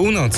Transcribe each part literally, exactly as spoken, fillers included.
północy.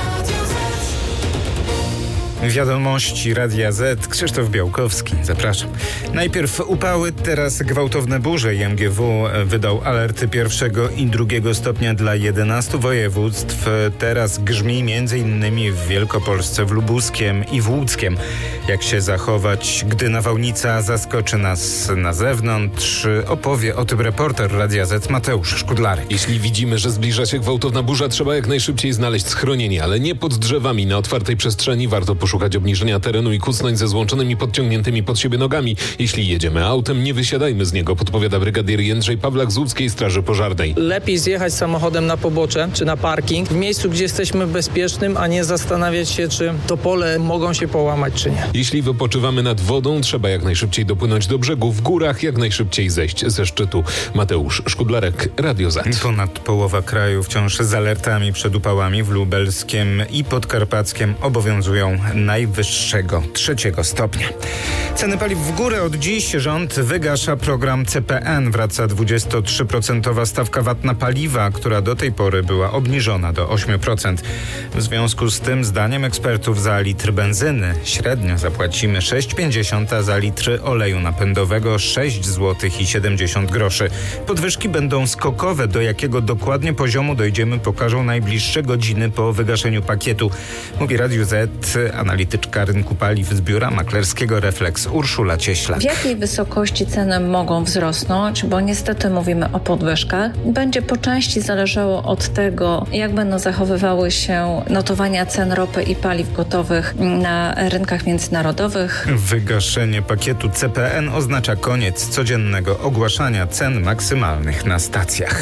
Wiadomości Radia Z. Krzysztof Białkowski. Zapraszam. Najpierw upały, teraz gwałtowne burze. I M G W wydał alerty pierwszego i drugiego stopnia dla jedenastu województw. Teraz grzmi między innymi w Wielkopolsce, w Lubuskiem i w Łódzkiem. Jak się zachować, gdy nawałnica zaskoczy nas na zewnątrz? Opowie o tym reporter Radia Z Mateusz Szkudlarek. Jeśli widzimy, że zbliża się gwałtowna burza, trzeba jak najszybciej znaleźć schronienie, ale nie pod drzewami, na otwartej przestrzeni. Warto poszukać obniżenia terenu i kucnąć ze złączonymi, podciągniętymi pod siebie nogami. Jeśli jedziemy autem, nie wysiadajmy z niego, podpowiada brygadier Jędrzej Pawlak z Łódzkiej Straży Pożarnej. Lepiej zjechać samochodem na pobocze czy na parking, w miejscu, gdzie jesteśmy bezpiecznym, a nie zastanawiać się, czy to pole mogą się połamać, czy nie. Jeśli wypoczywamy nad wodą, trzeba jak najszybciej dopłynąć do brzegu, w górach jak najszybciej zejść ze szczytu. Mateusz Szkudlarek, Radio Z. Ponad połowa kraju wciąż z alertami przed upałami. W Lubelskiem i Podkarpackiem obowiązują najwyższego trzeciego stopnia. Ceny paliw w górę. Od dziś rząd wygasza program C P N. Wraca dwudziestotrzyprocentowa stawka V A T na paliwa, która do tej pory była obniżona do ośmiu procent. W związku z tym, zdaniem ekspertów, za litr benzyny średnio zapłacimy sześć pięćdziesiąt, a za litr oleju napędowego sześć złotych i siedemdziesiąt groszy. Podwyżki będą skokowe. Do jakiego dokładnie poziomu dojdziemy, pokażą najbliższe godziny po wygaszeniu pakietu. Mówi Radiu Z analityczka rynku paliw z biura maklerskiego Reflex Urszula Cieślak. W jakiej wysokości ceny mogą wzrosnąć, bo niestety mówimy o podwyżkach, będzie po części zależało od tego, jak będą zachowywały się notowania cen ropy i paliw gotowych na rynkach międzynarodowych. Wygaszenie pakietu C P N oznacza koniec codziennego ogłaszania cen maksymalnych na stacjach.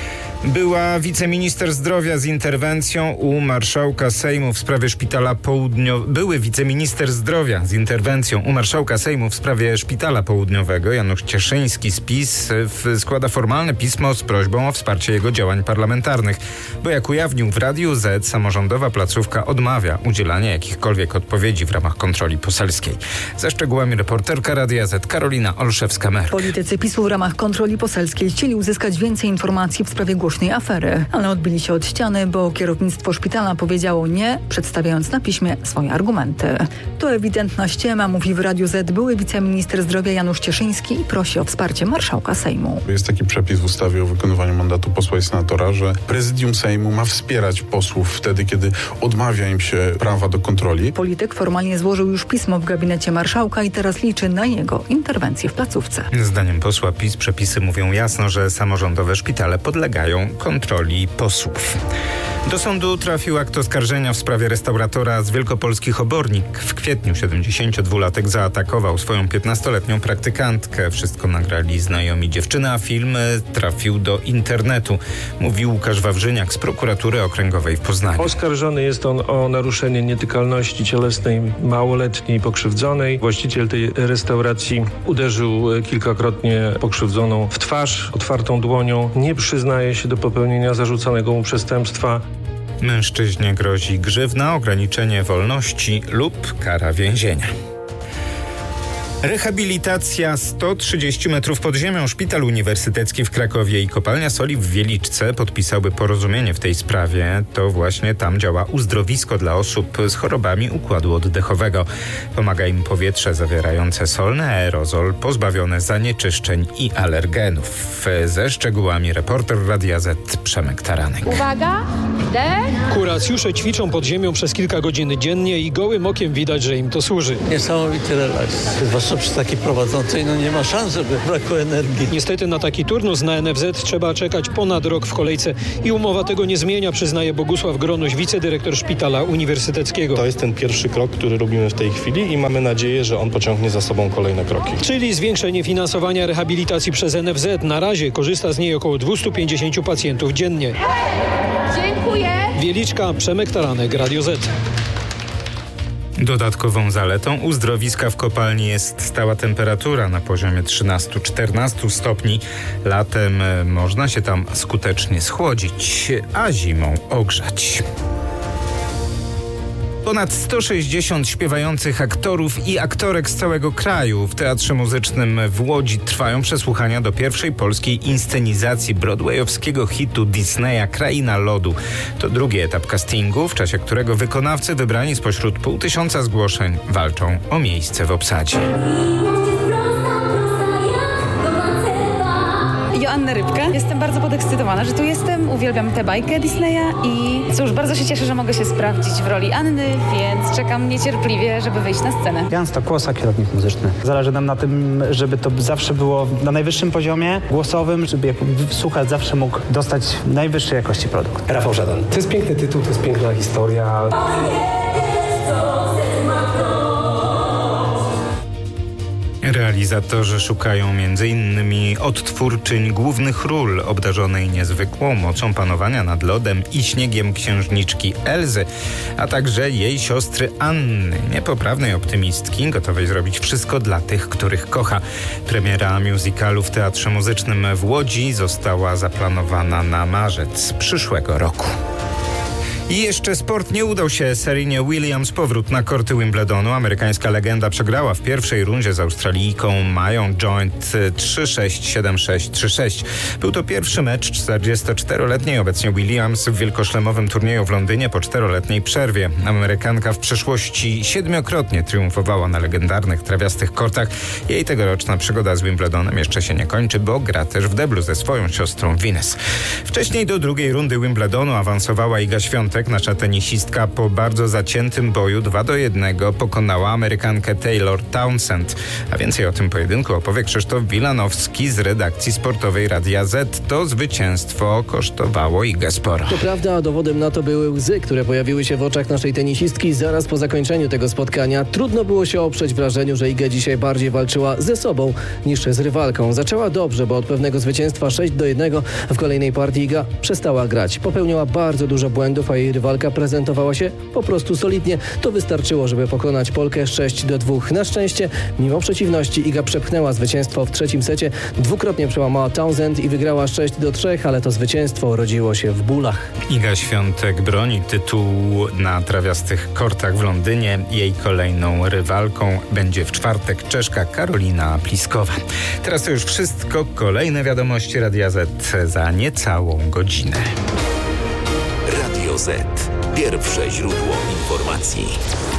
Była wiceminister zdrowia z interwencją u marszałka Sejmu w sprawie szpitala południowego. Były wiceminister zdrowia z interwencją u marszałka Sejmu w sprawie szpitala południowego. Janusz Cieszyński z PiS składa formalne pismo z prośbą o wsparcie jego działań parlamentarnych, bo jak ujawnił w Radiu Z, samorządowa placówka odmawia udzielania jakichkolwiek odpowiedzi w ramach kontroli poselskiej. Ze szczegółami reporterka Radia Z Karolina Olszewska-Mer. Politycy PiS-u w ramach kontroli poselskiej chcieli uzyskać więcej informacji w sprawie głośnej afery, ale odbili się od ściany, bo kierownictwo szpitala powiedziało nie, przedstawiając na piśmie swoje argumenty. To ewidentna ściema, mówi w Radiu Z były wiceminister zdrowia Janusz Cieszyński i prosi o wsparcie marszałka Sejmu. Jest taki przepis w ustawie o wykonywaniu mandatu posła i senatora, że prezydium Sejmu ma wspierać posłów wtedy, kiedy odmawia im się prawa do kontroli. Polityk formalnie złożył już pismo w gabinecie marszałka i teraz liczy na jego interwencję w placówce. Zdaniem posła PiS przepisy mówią jasno, że samorządowe szpitale podlegają kontroli posłów. Do sądu trafił akt oskarżenia w sprawie restauratora z wielkopolskich Obornik. W kwietniu siedemdziesięciodwulatek zaatakował swoją piętnastoletnią praktykantkę. Wszystko nagrali znajomi dziewczyny, a film trafił do internetu. Mówił Łukasz Wawrzyniak z prokuratury okręgowej w Poznaniu. Oskarżony jest on o naruszenie nietykalności cielesnej małoletniej pokrzywdzonej. Właściciel tej restauracji uderzył kilkakrotnie pokrzywdzoną w twarz otwartą dłonią. Nie przyznaje się do popełnienia zarzucanego mu przestępstwa. Mężczyźnie grozi grzywna, ograniczenie wolności lub kara więzienia. Rehabilitacja sto trzydzieści metrów pod ziemią. Szpital Uniwersytecki w Krakowie i kopalnia soli w Wieliczce podpisały porozumienie w tej sprawie. To właśnie tam działa uzdrowisko dla osób z chorobami układu oddechowego. Pomaga im powietrze zawierające solny aerozol, pozbawione zanieczyszczeń i alergenów. Ze szczegółami reporter Radia Z Przemek Taranek. Uwaga, dech. Kuracjusze ćwiczą pod ziemią przez kilka godzin dziennie i gołym okiem widać, że im to służy. Niesamowity relaks. Zwłaszcza przy takiej prowadzącej, no nie ma szans, żeby brakło energii. Niestety na taki turnus na N F Z trzeba czekać ponad rok w kolejce i umowa tego nie zmienia, przyznaje Bogusław Gronuś, wicedyrektor Szpitala Uniwersyteckiego. To jest ten pierwszy krok, który robimy w tej chwili i mamy nadzieję, że on pociągnie za sobą kolejne kroki. Czyli zwiększenie finansowania rehabilitacji przez N F Z. Na razie korzysta z niej około dwieście pięćdziesiąt pacjentów dziennie. Dziękuję. Wieliczka, Przemek Taranek, Radio Z. Dodatkową zaletą uzdrowiska w kopalni jest stała temperatura na poziomie trzynaście do czternastu stopni. Latem można się tam skutecznie schłodzić, a zimą ogrzać. Ponad sto sześćdziesiąt śpiewających aktorów i aktorek z całego kraju. W Teatrze Muzycznym w Łodzi trwają przesłuchania do pierwszej polskiej inscenizacji broadwayowskiego hitu Disneya Kraina Lodu. To drugi etap castingu, w czasie którego wykonawcy wybrani spośród pół tysiąca zgłoszeń walczą o miejsce w obsadzie. Joanna Rybka. Jestem bardzo podekscytowana, że tu jestem. Uwielbiam tę bajkę Disneya i cóż, bardzo się cieszę, że mogę się sprawdzić w roli Anny, więc czekam niecierpliwie, żeby wyjść na scenę. Jan Stokłosa, kierownik muzyczny. Zależy nam na tym, żeby to zawsze było na najwyższym poziomie głosowym, żeby jak słuchacz zawsze mógł dostać najwyższej jakości produkt. Rafał Żadan. To jest piękny tytuł, to jest piękna historia. Realizatorzy szukają między innymi odtwórczyń głównych ról obdarzonej niezwykłą mocą panowania nad lodem i śniegiem księżniczki Elzy, a także jej siostry Anny, niepoprawnej optymistki, gotowej zrobić wszystko dla tych, których kocha. Premiera musicalu w Teatrze Muzycznym w Łodzi została zaplanowana na marzec przyszłego roku. I jeszcze sport. Nie udał się Serinie Williams powrót na korty Wimbledonu. Amerykańska legenda przegrała w pierwszej rundzie z Australijką Mają Joint trzy sześć, siedem sześć, trzy sześć. Był to pierwszy mecz czterdziestoczteroletniej obecnie Williams w wielkoszlemowym turnieju w Londynie po czteroletniej przerwie. Amerykanka w przeszłości siedmiokrotnie triumfowała na legendarnych trawiastych kortach. Jej tegoroczna przygoda z Wimbledonem jeszcze się nie kończy, bo gra też w deblu ze swoją siostrą Venus. Wcześniej do drugiej rundy Wimbledonu awansowała Iga Świątek. Nasza tenisistka po bardzo zaciętym boju dwa do jednego pokonała Amerykankę Taylor Townsend. A więcej o tym pojedynku opowie Krzysztof Wilanowski z redakcji sportowej Radia Z. To zwycięstwo kosztowało Igę sporo. To prawda, dowodem na to były łzy, które pojawiły się w oczach naszej tenisistki zaraz po zakończeniu tego spotkania. Trudno było się oprzeć wrażeniu, że Iga dzisiaj bardziej walczyła ze sobą niż z rywalką. Zaczęła dobrze, bo od pewnego zwycięstwa sześć do jednego w kolejnej partii Iga przestała grać. Popełniła bardzo dużo błędów, a jej rywalka prezentowała się po prostu solidnie. To wystarczyło, żeby pokonać Polkę sześć do dwóch. Na szczęście, mimo przeciwności, Iga przepchnęła zwycięstwo w trzecim secie. Dwukrotnie przełamała Townsend i wygrała sześć do trzech, ale to zwycięstwo rodziło się w bólach. Iga Świątek broni tytułu na trawiastych kortach w Londynie. Jej kolejną rywalką będzie w czwartek Czeszka Karolina Pliskowa. Teraz to już wszystko. Kolejne wiadomości Radia Z za niecałą godzinę. Radio Z. Pierwsze źródło informacji.